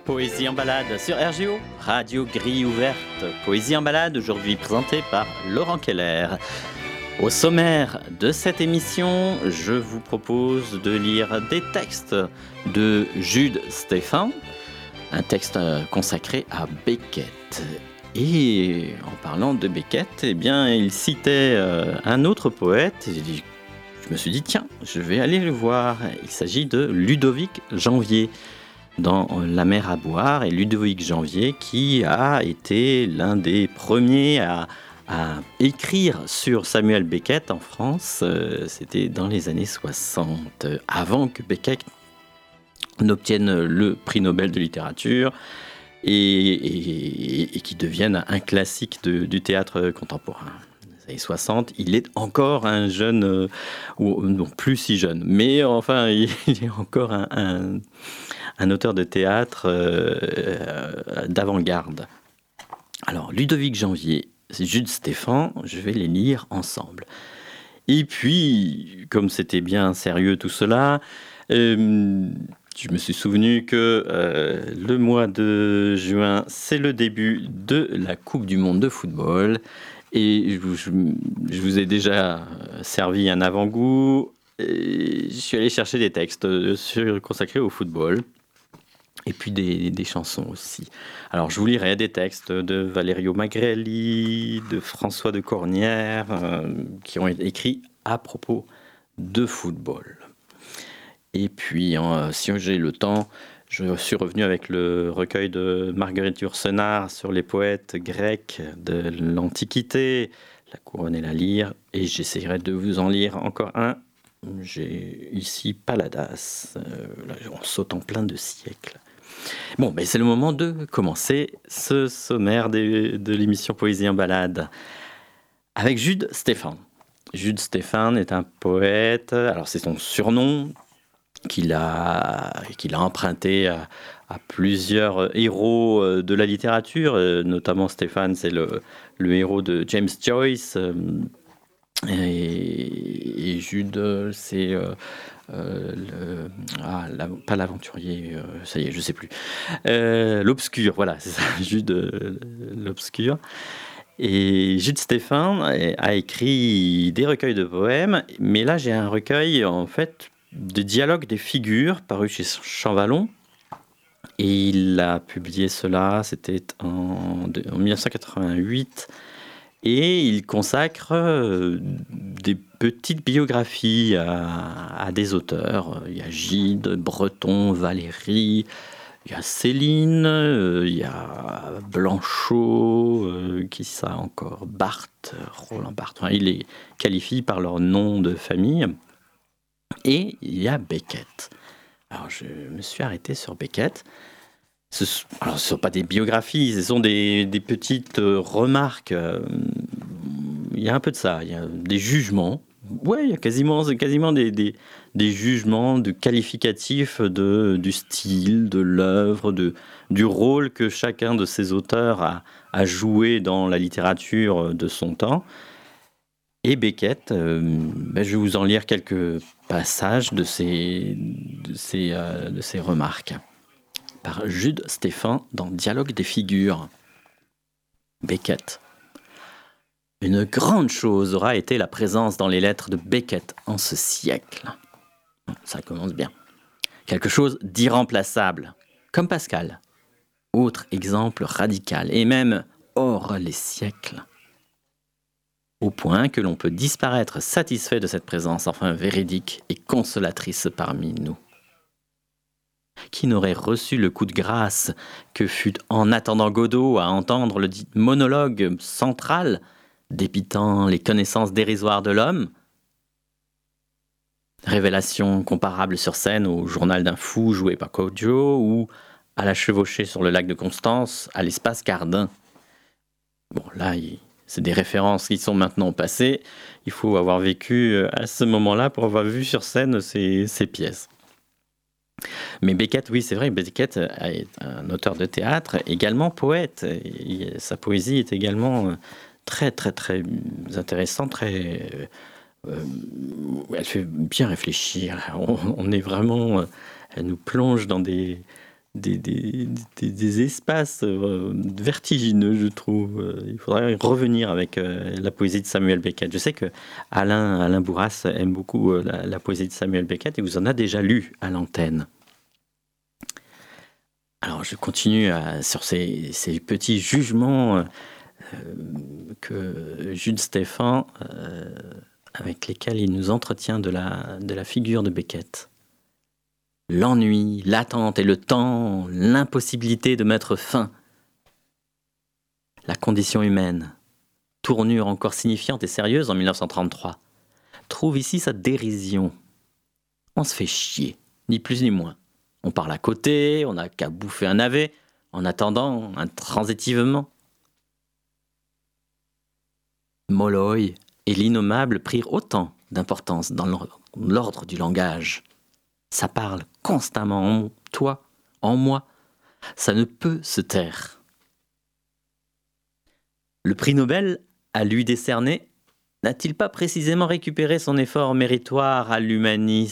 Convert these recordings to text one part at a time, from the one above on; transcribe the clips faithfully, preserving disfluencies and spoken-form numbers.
Poésie en balade sur R G O, Radio Grille Ouverte. Poésie en balade, aujourd'hui présentée par Laurent Keller. Au sommaire de cette émission, je vous propose de lire des textes de Jude Stéphan, un texte consacré à Beckett. Et en parlant de Beckett, eh bien, il citait un autre poète. Je me suis dit, tiens, je vais aller le voir. Il s'agit de Ludovic Janvier, dans La mer à boire, et Ludovic Janvier qui a été l'un des premiers à, à écrire sur Samuel Beckett en France. Euh, c'était dans les années soixante, avant que Beckett n'obtienne le prix Nobel de littérature et, et, et qui devienne un classique de, du théâtre contemporain. Dans les années soixante, il est encore un jeune, euh, ou non plus si jeune, mais enfin, il est encore un... un un auteur de théâtre euh, euh, d'avant-garde. Alors, Ludovic Janvier, Jude Stéphan, je vais les lire ensemble. Et puis, comme c'était bien sérieux tout cela, euh, je me suis souvenu que euh, le mois de juin, c'est le début de la Coupe du Monde de football. Et je, je, je vous ai déjà servi un avant-goût. Et je suis allé chercher des textes sur, consacrés au football. Et puis des, des chansons aussi. Alors je vous lirai des textes de Valerio Magrelli, de François de Cornières, euh, qui ont été écrits à propos de football. Et puis, euh, si j'ai le temps, je suis revenu avec le recueil de Marguerite Yourcenar sur les poètes grecs de l'Antiquité, La Couronne et la Lyre, et j'essaierai de vous en lire encore un. J'ai ici Paladas, euh, là, on saute en plein de siècles. Bon, ben c'est le moment de commencer ce sommaire de, de l'émission Poésie en balade avec Jude Stéphan. Jude Stéphan est un poète, alors c'est son surnom qu'il a, qu'il a emprunté à, à plusieurs héros de la littérature, notamment Stéphan, c'est le, le héros de James Joyce, et, et Jude, c'est... Euh, Euh, le, ah, la, pas l'aventurier, euh, ça y est, je sais plus. Euh, l'obscur, voilà, c'est ça, Jude euh, l'obscur. Et Jude Stéphan a écrit des recueils de poèmes, mais là j'ai un recueil en fait de dialogues des figures paru chez Champvallon. Et il a publié cela, c'était en, en dix-neuf cent quatre-vingt-huit. Et il consacre euh, des petites biographies à, à des auteurs. Il y a Gide, Breton, Valéry, il y a Céline, euh, il y a Blanchot, euh, qui ça encore, Barthes, Roland Barthes. Enfin, il les qualifie par leur nom de famille. Et il y a Beckett. Alors je me suis arrêté sur Beckett. Ce, alors, ce ne sont pas des biographies, ce sont des, des petites euh, remarques. Euh, il y a un peu de ça, il y a des jugements. Ouais, il y a quasiment, quasiment des, des, des jugements de qualificatifs de, du style, de l'œuvre, de, du rôle que chacun de ces auteurs a, a joué dans la littérature de son temps. Et Beckett, euh, ben, je vais vous en lire quelques passages de ces, de ces, euh, de ces remarques. Par Jude Stéphan dans Dialogue des figures. Beckett. Une grande chose aura été la présence dans les lettres de Beckett en ce siècle. Ça commence bien. Quelque chose d'irremplaçable, comme Pascal. Autre exemple radical, et même hors les siècles. Au point que l'on peut disparaître satisfait de cette présence enfin véridique et consolatrice parmi nous. Qui n'aurait reçu le coup de grâce que fut en attendant Godot à entendre le dit monologue central dépitant les connaissances dérisoires de l'homme? Révélation comparable sur scène au journal d'un fou joué par Kodjo ou à la chevauchée sur le lac de Constance à l'espace Cardin. Bon, là, c'est des références qui sont maintenant passées. Il faut avoir vécu à ce moment-là pour avoir vu sur scène ces, ces pièces. Mais Beckett, oui, c'est vrai, Beckett est un auteur de théâtre, également poète. Et sa poésie est également très, très, très intéressante, très, euh, elle fait bien réfléchir. On, on est vraiment, elle nous plonge dans des, des, des, des, des espaces euh, vertigineux, je trouve. Euh, il faudrait revenir avec euh, la poésie de Samuel Beckett. Je sais que Alain, Alain Bourras aime beaucoup euh, la, la poésie de Samuel Beckett et vous en a déjà lu à l'antenne. Alors je continue à, sur ces, ces petits jugements euh, que Jules Stéphan, euh, avec lesquels il nous entretient de la, de la figure de Beckett. L'ennui, l'attente et le temps, l'impossibilité de mettre fin. La condition humaine, tournure encore signifiante et sérieuse en mille neuf cent trente-trois, trouve ici sa dérision. On se fait chier, ni plus ni moins. On parle à côté, on n'a qu'à bouffer un navet, en attendant intransitivement. Molloy et l'innommable prirent autant d'importance dans l'ordre du langage. Ça parle constamment en toi, en moi. Ça ne peut se taire. Le prix Nobel, à lui décerné, n'a-t-il pas précisément récupéré son effort méritoire à l'humanisme ?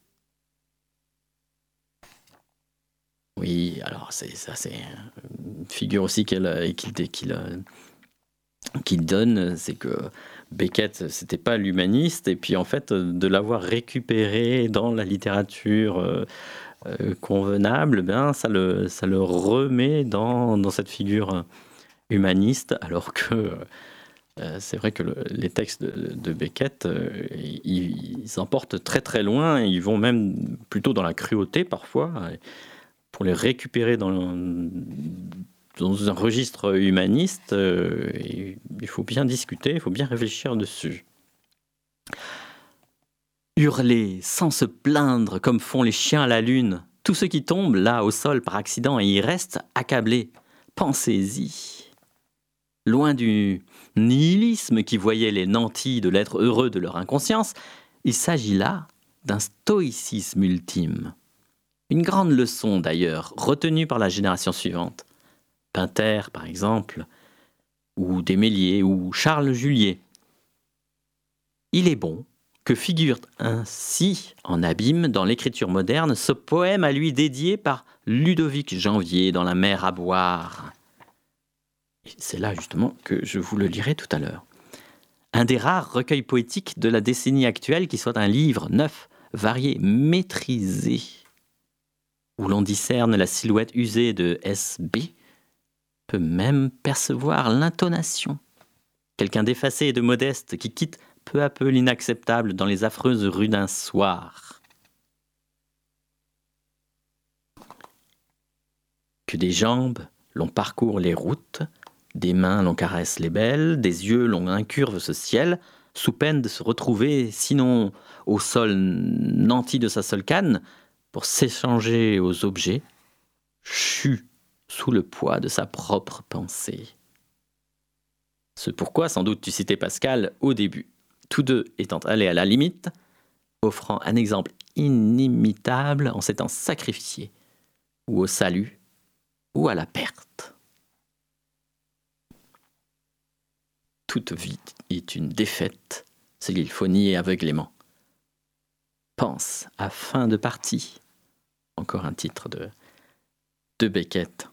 Oui, alors c'est, ça c'est une figure aussi qu'il, qu'il, qu'il, qu'il donne, c'est que Beckett, c'était pas l'humaniste, et puis en fait, de l'avoir récupéré dans la littérature euh, euh, convenable, ben, ça, le, ça le remet dans, dans cette figure humaniste, alors que euh, c'est vrai que le, les textes de, de Beckett, euh, ils, ils s'emportent très très loin, ils vont même plutôt dans la cruauté parfois, pour les récupérer dans, dans un registre humaniste, euh, il faut bien discuter, il faut bien réfléchir dessus. Hurler sans se plaindre comme font les chiens à la lune, tous ceux qui tombent là au sol par accident et y restent accablés. Pensez-y. Loin du nihilisme qui voyait les nantis de l'être heureux de leur inconscience, il s'agit là d'un stoïcisme ultime. Une grande leçon d'ailleurs, retenue par la génération suivante. Pinter, par exemple, ou Desméliés, ou Charles Julier. Il est bon que figure ainsi en abîme dans l'écriture moderne ce poème à lui dédié par Ludovic Janvier dans La mer à boire. Et c'est là justement que je vous le lirai tout à l'heure. Un des rares recueils poétiques de la décennie actuelle qui soit un livre neuf, varié, maîtrisé, où l'on discerne la silhouette usée de S B, peut même percevoir l'intonation. Quelqu'un d'effacé et de modeste qui quitte peu à peu l'inacceptable dans les affreuses rues d'un soir. Que des jambes l'on parcourt les routes, des mains l'on caresse les belles, des yeux l'on incurve ce ciel, sous peine de se retrouver, sinon au sol nanti de sa seule canne, pour s'échanger aux objets, chu sous le poids de sa propre pensée. Ce pourquoi, sans doute, tu citais Pascal au début, tous deux étant allés à la limite, offrant un exemple inimitable en s'étant sacrifiés, ou au salut, ou à la perte. Toute vie est une défaite, c'est qu'il faut nier aveuglément. Pense à fin de partie. Encore un titre de, de Beckett.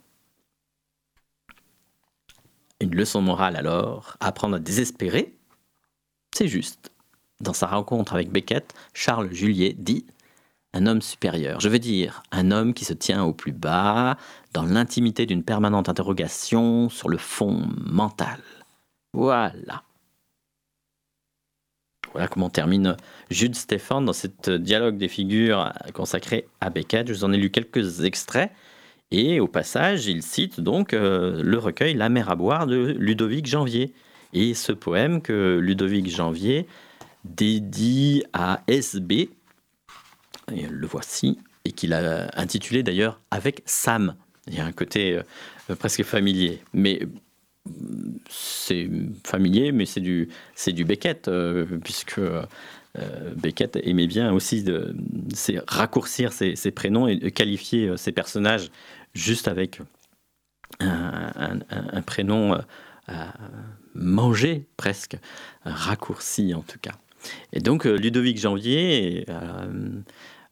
Une leçon morale alors, apprendre à désespérer, c'est juste. Dans sa rencontre avec Beckett, Charles Julier dit « Un homme supérieur, je veux dire, un homme qui se tient au plus bas, dans l'intimité d'une permanente interrogation sur le fond mental. » Voilà. Voilà comment termine Jules Stéphan dans cette dialogue des figures consacré à Beckett. Je vous en ai lu quelques extraits. Et au passage, il cite donc euh, le recueil La mer à boire de Ludovic Janvier. Et ce poème que Ludovic Janvier dédie à S B, et le voici, et qu'il a intitulé d'ailleurs Avec Sam. Il y a un côté euh, presque familier. Mais c'est familier, mais c'est du, c'est du Beckett, euh, puisque euh, Beckett aimait bien aussi de, c'est raccourcir ses, ses prénoms et qualifier ses personnages juste avec un, un, un prénom euh, mangé presque, raccourci en tout cas. Et donc Ludovic Janvier euh,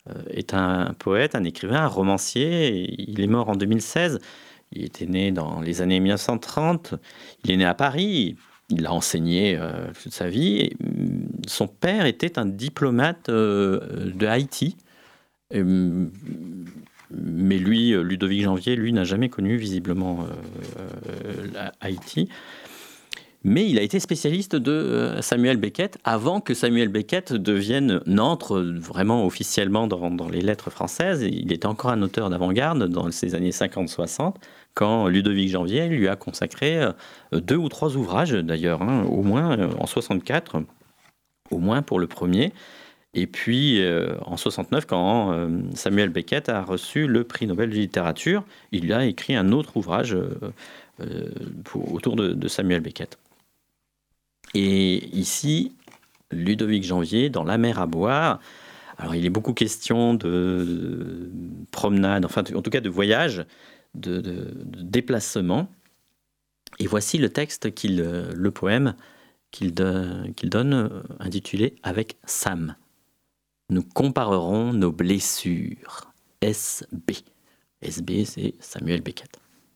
est un poète, un écrivain, un romancier. Il est mort en deux mille seize. Il était né dans les années mille neuf cent trente. Il est né à Paris. Il a enseigné euh, toute sa vie. Et, son père était un diplomate euh, de Haïti. Et, mais lui, Ludovic Janvier, lui, n'a jamais connu visiblement euh, euh, Haïti. Mais il a été spécialiste de Samuel Beckett avant que Samuel Beckett devienne, n'entre vraiment officiellement dans, dans les lettres françaises. Il était encore un auteur d'avant-garde dans ces années cinquante soixante, quand Ludovic Janvier lui a consacré deux ou trois ouvrages d'ailleurs, hein, au moins en soixante-quatre, au moins pour le premier. Et puis euh, en soixante-neuf, quand euh, Samuel Beckett a reçu le prix Nobel de littérature, il a écrit un autre ouvrage euh, euh, pour, autour de, de Samuel Beckett. Et ici, Ludovic Janvier, dans La mer à boire, alors il est beaucoup question de promenade, enfin en tout cas de voyage, de, de, de déplacement. Et voici le texte, qu'il, le poème qu'il, de, qu'il donne, intitulé « Avec Sam ». Nous comparerons nos blessures. S B. S B, c'est Samuel Beckett.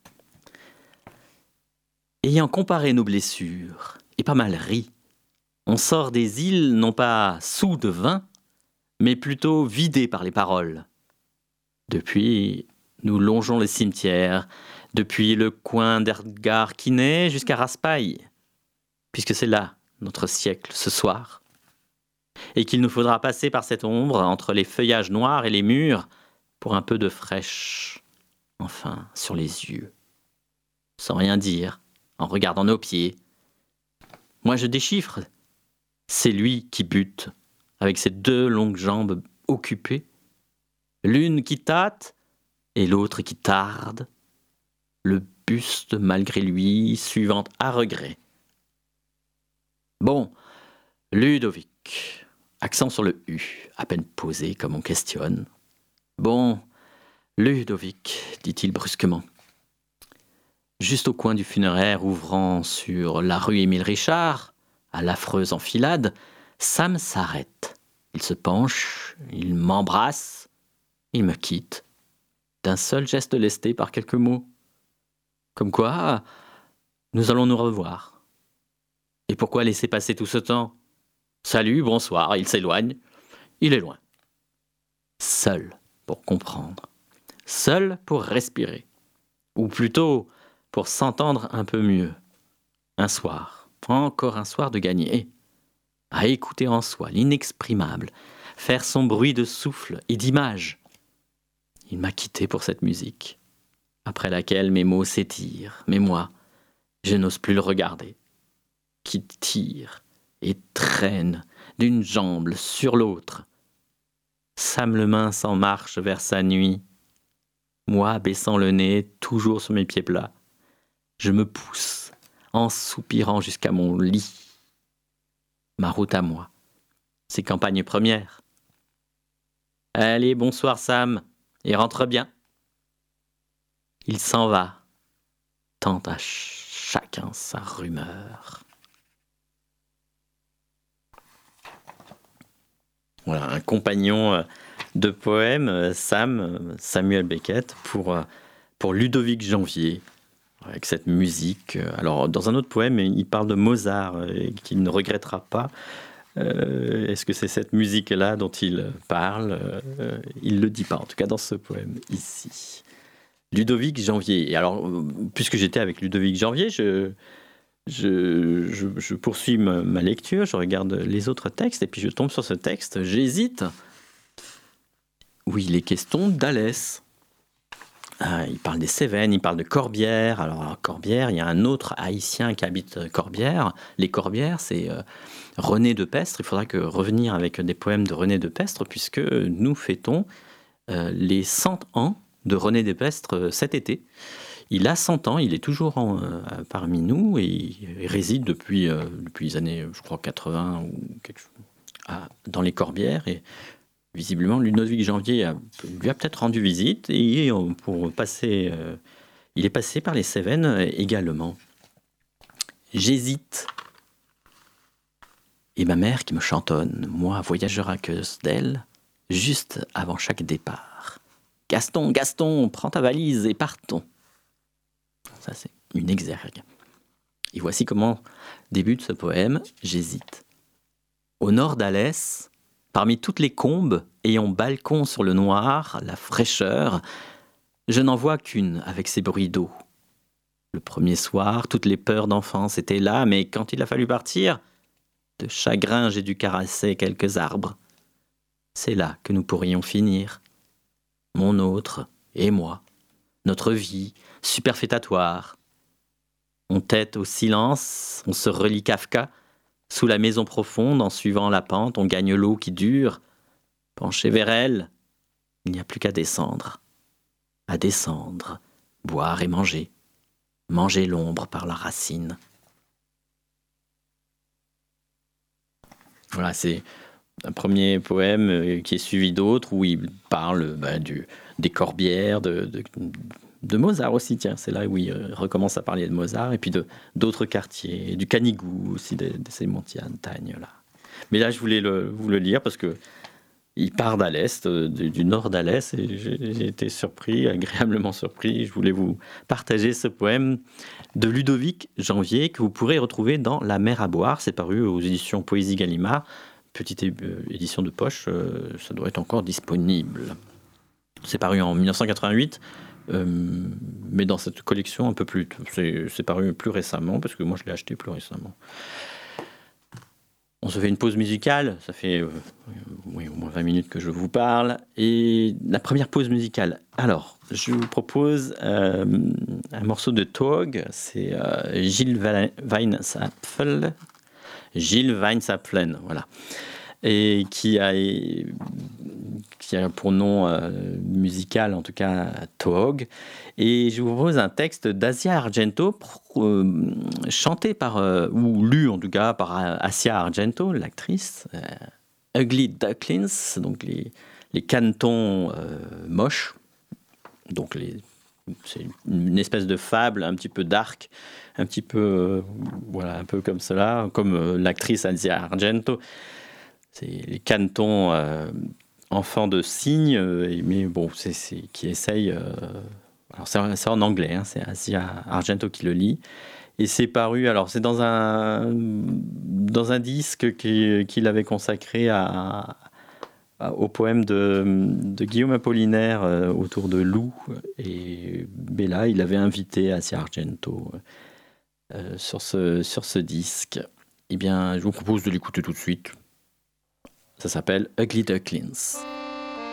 Ayant comparé nos blessures, et pas mal ri, on sort des îles non pas sous de vin, mais plutôt vidés par les paroles. Depuis, nous longeons le cimetière, depuis le coin d'Edgar Quinet jusqu'à Raspail, puisque c'est là notre siècle ce soir, et qu'il nous faudra passer par cette ombre entre les feuillages noirs et les murs pour un peu de fraîche, enfin, sur les yeux, sans rien dire, en regardant nos pieds. Moi je déchiffre, c'est lui qui bute, avec ses deux longues jambes occupées, l'une qui tâte et l'autre qui tarde, le buste malgré lui, suivant à regret. Bon, Ludovic, accent sur le U, à peine posé comme on questionne. Bon, Ludovic, dit-il brusquement. Juste au coin du funéraire ouvrant sur la rue Émile Richard, à l'affreuse enfilade, Sam s'arrête. Il se penche, il m'embrasse, il me quitte, d'un seul geste lesté par quelques mots. Comme quoi, nous allons nous revoir. Et pourquoi laisser passer tout ce temps ? Salut, bonsoir, il s'éloigne, il est loin. Seul pour comprendre, seul pour respirer, ou plutôt pour s'entendre un peu mieux. Un soir, encore un soir de gagné, à écouter en soi l'inexprimable, faire son bruit de souffle et d'image. Il m'a quitté pour cette musique, après laquelle mes mots s'étirent, mais moi, je n'ose plus le regarder, qui tire et traîne d'une jambe sur l'autre. Sam le mince en marche vers sa nuit, moi baissant le nez, toujours sur mes pieds plats. Je me pousse, en soupirant jusqu'à mon lit. Ma route à moi, c'est campagne première. Allez, bonsoir Sam, et rentre bien. Il s'en va, tant à chacun sa rumeur. Voilà, un compagnon de poème, Sam, Samuel Beckett, pour, pour Ludovic Janvier. Avec cette musique. Alors, dans un autre poème, il parle de Mozart, euh, qu'il ne regrettera pas. Euh, est-ce que c'est cette musique-là dont il parle ? euh, Il ne le dit pas, en tout cas dans ce poème ici. Ludovic Janvier. Et alors, puisque j'étais avec Ludovic Janvier, je, je, je, je poursuis ma, ma lecture, je regarde les autres textes, et puis je tombe sur ce texte, j'hésite, où il est question d'Alès. Ah, il parle des Cévennes, il parle de Corbière. Alors, à Corbière, il y a un autre haïtien qui habite Corbière. Les Corbières, c'est euh, René de Pestre. Il faudra que revenir avec des poèmes de René de Pestre, puisque nous fêtons euh, les cent ans de René de Pestre cet été. Il a cent ans, il est toujours en, euh, parmi nous, et il réside depuis, euh, depuis les années, je crois, quatre-vingts ou quelque chose, à, dans les Corbières. Et visiblement, Ludovic Janvier a, lui a peut-être rendu visite et pour passer, euh, il est passé par les Cévennes également. J'hésite. Et ma mère qui me chantonne, moi, voyageur aqueuse d'elle, juste avant chaque départ. Gaston, Gaston, prends ta valise et partons. Ça, c'est une exergue. Et voici comment débute ce poème, j'hésite. Au nord d'Alès, parmi toutes les combes ayant balcon sur le noir, la fraîcheur, je n'en vois qu'une avec ses bruits d'eau. Le premier soir, toutes les peurs d'enfance étaient là, mais quand il a fallu partir, de chagrin j'ai dû caresser quelques arbres. C'est là que nous pourrions finir. Mon autre et moi, notre vie superfétatoire. On tête au silence, on se relie Kafka. Sous la maison profonde, en suivant la pente, on gagne l'eau qui dure. Penché vers elle, il n'y a plus qu'à descendre. À descendre, boire et manger. Manger l'ombre par la racine. Voilà, c'est un premier poème qui est suivi d'autres où il parle bah, du, des corbières, de, de, de Mozart aussi, tiens, c'est là où il recommence à parler de Mozart, et puis de, d'autres quartiers, du Canigou aussi, de, de ces montagnes là. Mais là, je voulais le, vous le lire parce que il part d'Alès, du, du nord d'Alès, et j'ai, j'ai été surpris, agréablement surpris. Je voulais vous partager ce poème de Ludovic Janvier que vous pourrez retrouver dans La mer à boire. C'est paru aux éditions Poésie Gallimard. Petite édition de poche, euh, ça doit être encore disponible. C'est paru en dix-neuf cent quatre-vingt-huit, euh, mais dans cette collection un peu plus... C'est, c'est paru plus récemment, parce que moi je l'ai acheté plus récemment. On se fait une pause musicale, ça fait euh, oui, au moins vingt minutes que je vous parle. Et la première pause musicale, alors, je vous propose euh, un morceau de Tog, c'est euh, Gilles Weinsapfel, Gilles Weinsapflen, voilà, et qui a, qui a pour nom euh, musical, en tout cas, Tog. Et je vous propose un texte d'Asia Argento, euh, chanté par, euh, ou lu en tout cas par Asia Argento, l'actrice. Euh, Ugly Ducklings, donc les, les canetons euh, moches. Donc les, c'est une espèce de fable, un petit peu dark, un petit peu, euh, voilà, un peu comme cela, comme euh, l'actrice Asia Argento. C'est les canetons euh, enfants de cygnes, euh, mais bon, c'est, c'est qui essayent. Euh, Alors c'est, c'est en anglais, hein, c'est Asia Argento qui le lit. Et c'est paru, alors c'est dans un, dans un disque qu'il, qu'il avait consacré à, à, au poème de, de Guillaume Apollinaire euh, autour de Lou. Et Bella, il avait invité Asia Argento euh, sur, ce, sur ce disque. Eh bien, je vous propose de l'écouter tout de suite. Ça s'appelle Ugly Ducklings.